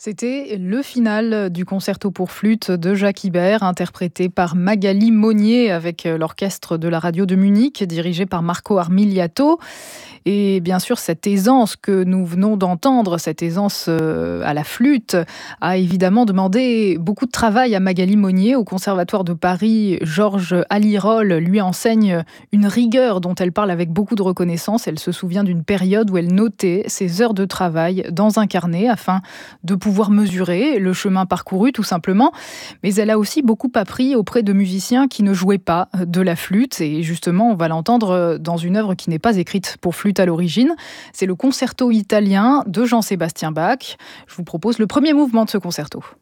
C'était le final du concerto pour flûte de Jacques Ibert, interprété par Magali Monnier avec l'orchestre de la radio de Munich, dirigé par Marco Armiliato. Et bien sûr, cette aisance que nous venons d'entendre, cette aisance à la flûte, a évidemment demandé beaucoup de travail à Magali Monnier. Au Conservatoire de Paris, Georges Alirol lui enseigne une rigueur dont elle parle avec beaucoup de reconnaissance. Elle se souvient d'une période où elle notait ses heures de travail dans un carnet afin de pouvoir mesurer le chemin parcouru tout simplement. Mais elle a aussi beaucoup appris auprès de musiciens qui ne jouaient pas de la flûte. Et justement, on va l'entendre dans une œuvre qui n'est pas écrite pour flûte à l'origine. C'est le concerto italien de Jean-Sébastien Bach. Je vous propose le premier mouvement de ce concerto.